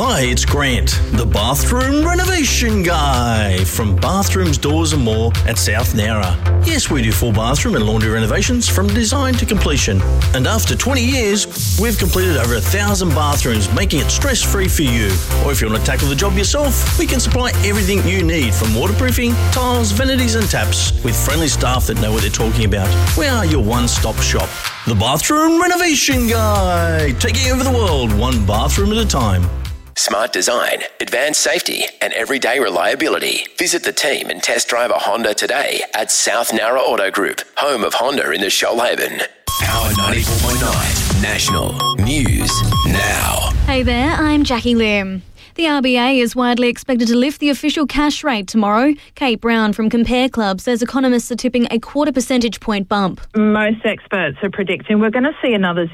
Hi, it's Grant, the bathroom renovation guy from Bathrooms, Doors and More at South Nowra. Yes, we do full bathroom and laundry renovations from design to completion. And after 20 years, we've completed over 1,000 bathrooms, making it stress-free for you. Or if you want to tackle the job yourself, we can supply everything you need from waterproofing, tiles, vanities and taps with friendly staff that know what they're talking about. We are your one-stop shop. The Bathroom Renovation Guy, taking over the world one bathroom at a time. Smart design, advanced safety and everyday reliability. Visit the team and test drive a Honda today at South Nowra Auto Group, home of Honda in the Shoalhaven. Power 94.9 National News Now. Hey there, I'm Jackie Lim. The RBA is widely expected to lift the official cash rate tomorrow. Kate Brown from Compare Club says economists are tipping a 0.25 percentage point bump. Most experts are predicting we're going to see another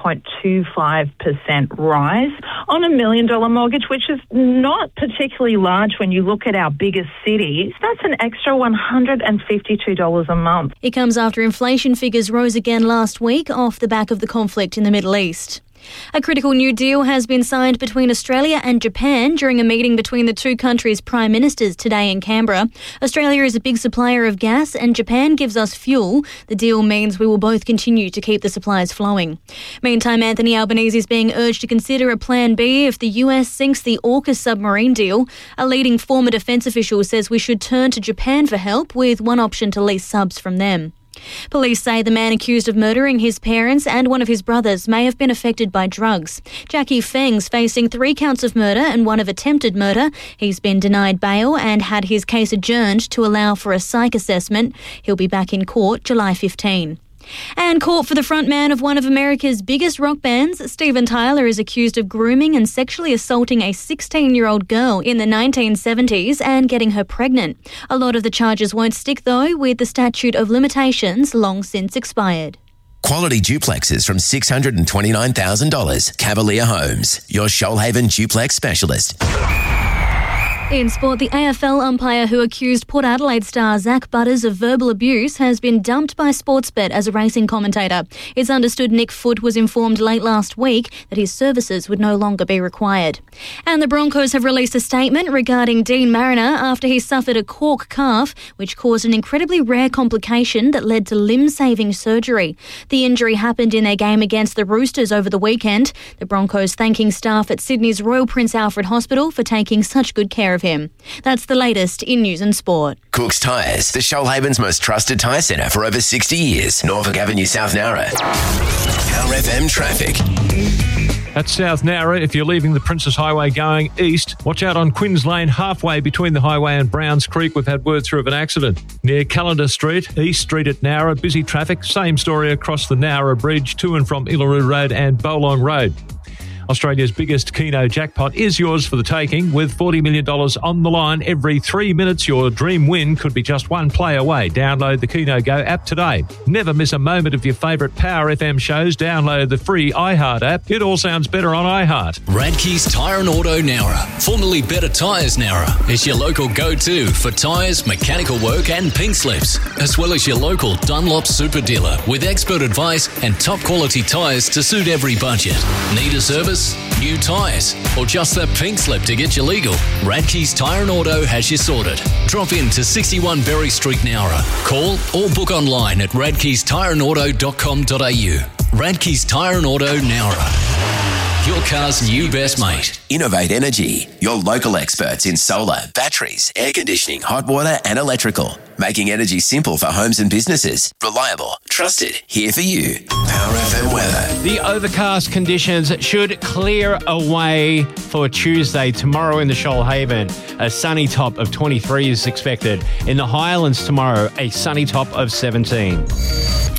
0.25% rise on a $1 million mortgage, which is not particularly large when you look at our biggest cities. That's an extra $152 a month. It comes after inflation figures rose again last week off the back of the conflict in the Middle East. A critical new deal has been signed between Australia and Japan during a meeting between the two countries' prime ministers today in Canberra. Australia is a big supplier of gas and Japan gives us fuel. The deal means we will both continue to keep the supplies flowing. Meantime, Anthony Albanese is being urged to consider a plan B if the US sinks the AUKUS submarine deal. A leading former defence official says we should turn to Japan for help, with one option to lease subs from them. Police say the man accused of murdering his parents and one of his brothers may have been affected by drugs. Jackie Feng's facing 3 counts of murder and 1 of attempted murder. He's been denied bail and had his case adjourned to allow for a psych assessment. He'll be back in court July 15. And court for the frontman of one of America's biggest rock bands. Steven Tyler is accused of grooming and sexually assaulting a 16-year-old girl in the 1970s and getting her pregnant. A lot of the charges won't stick, though, with the statute of limitations long since expired. Quality duplexes from $629,000. Cavalier Homes, your Shoalhaven duplex specialist. In sport, the AFL umpire who accused Port Adelaide star Zach Butters of verbal abuse has been dumped by Sportsbet as a racing commentator. It's understood Nick Foote was informed late last week that his services would no longer be required. And the Broncos have released a statement regarding Dean Mariner after he suffered a cork calf, which caused an incredibly rare complication that led to limb-saving surgery. The injury happened in their game against the Roosters over the weekend. The Broncos thanking staff at Sydney's Royal Prince Alfred Hospital for taking such good care of him. That's the latest in news and sport. Cook's Tyres, the Shoalhaven's most trusted tyre centre for over 60 years. Norfolk Avenue, South Nowra. Power FM traffic. At South Nowra, if you're leaving the Princess Highway going east, watch out on Quinns Lane, halfway between the highway and Browns Creek. We've had word through of an accident. Near Callender Street, East Street at Nowra, busy traffic. Same story across the Nowra Bridge, to and from Illaroo Road and Bowlong Road. Australia's biggest Keno jackpot is yours for the taking. With $40 million on the line every 3 minutes, your dream win could be just one play away. Download the Keno Go app today. Never miss a moment of your favourite Power FM shows. Download the free iHeart app. It all sounds better on iHeart. Radke's Tyre and Auto Nowra, formerly Better Tyres Nowra, is your local go-to for tyres, mechanical work and pink slips, as well as your local Dunlop super dealer with expert advice and top quality tyres to suit every budget. Need a service? New tyres, or just that pink slip to get you legal? Radke's Tyre and Auto has you sorted. Drop in to 61 Berry Street, Nowra. Call or book online at radkestyreandauto.com.au. Radke's Tyre and Auto Nowra, your car's new best mate. Innovate Energy, your local experts in solar, batteries, air conditioning, hot water and electrical. Making energy simple for homes and businesses. Reliable, trusted, here for you. Power FM weather. The overcast conditions should clear away for Tuesday. Tomorrow in the Shoalhaven, a sunny top of 23 is expected. In the Highlands tomorrow, a sunny top of 17.